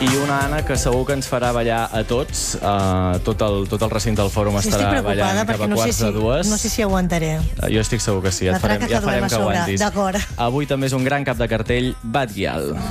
I una Anna que segur que ens farà ballar a tots. Tot el recinte del fòrum estarà ballant cap a quarts de dues. No sé si aguantaré. Jo estic segur que sí, ja farem que aguantis. D'acord. Avui també és un gran cap de cartell, Batgirl.